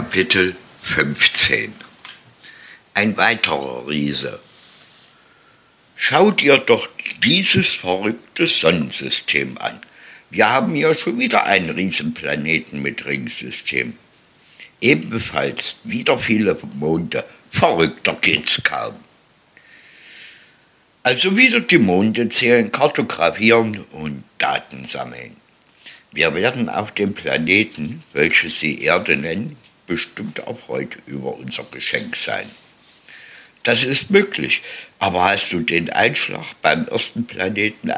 Kapitel 15. Ein weiterer Riese. Schau dir doch dieses verrückte Sonnensystem an. Wir haben hier schon wieder einen Riesenplaneten mit Ringsystem. Ebenfalls wieder viele Monde. Verrückter geht's kaum. Also wieder die Monde zählen, kartografieren und Daten sammeln. Wir werden auf dem Planeten, welches Sie Erde nennen, bestimmt auch heute über unser Geschenk sein. Das ist möglich, aber hast du den Einschlag beim ersten Planeten